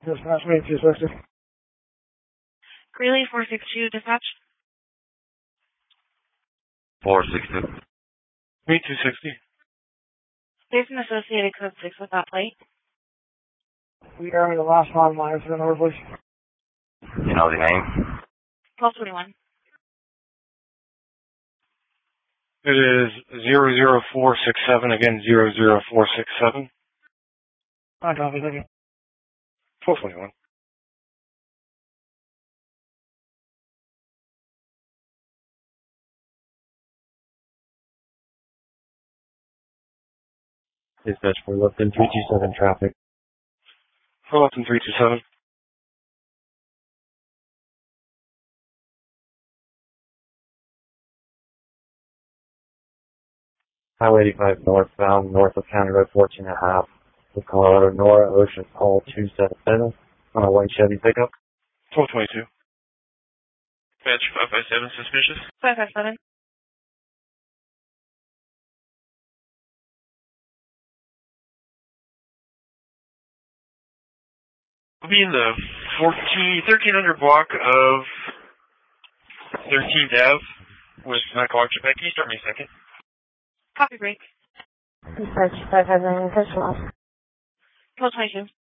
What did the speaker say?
Dispatch me 260. Greeley 462, dispatch. 462. Me 260. There's an associated code 6 with that plate. We are in the last 5 miles to the north, please. You know the name? 1221. It is 00467, again 00467. I copy, thank you. 1221. Dispatch for Lupton 327 traffic. For Lupton 327. Highway 85 northbound, north of County Road 14.5. With Colorado Nora Ocean Call 277 on a white Chevy pickup. 1222. Dispatch 557, suspicious. 557. We'll be in the 1300 block of 13th Ave with medical occupancy. Can you start me a second? Copy break. Dispatch 559, touch loss. 1222.